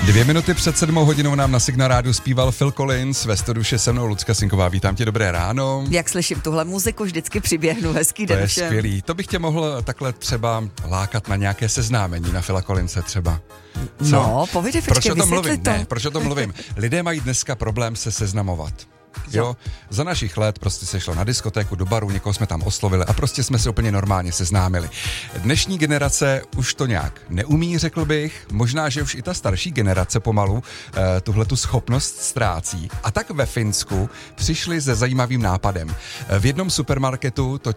2 minuty před 7 hodinou nám na Signál Rádiu zpíval Phil Collins, ve studiu se mnou Lucka Sinková. Vítám tě, dobré ráno. Jak slyším tuhle muziku, vždycky přiběhnu, hezký den všem. To je skvělý. To bych tě mohl takhle třeba lákat na nějaké seznámení na Phila Collinse třeba. Co? No, povědě, počkej, vysvětli to. Ne, proč o tom mluvím? Lidé mají dneska problém se seznamovat. Jo, za našich let prostě se šlo na diskotéku, do baru, někoho jsme tam oslovili a prostě jsme se úplně normálně seznámili. Dnešní generace už to nějak neumí, řekl bych, možná, že už i ta starší generace pomalu tuhletu schopnost ztrácí. A tak ve Finsku přišli se zajímavým nápadem. V jednom supermarketu